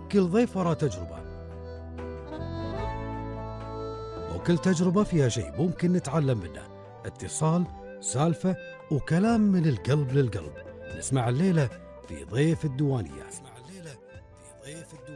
كل ضيف وراه تجربة، وكل تجربة فيها شيء ممكن نتعلم منه. اتصال، سالفة، وكلام من القلب للقلب. نسمع الليلة في ضيف الديوانية.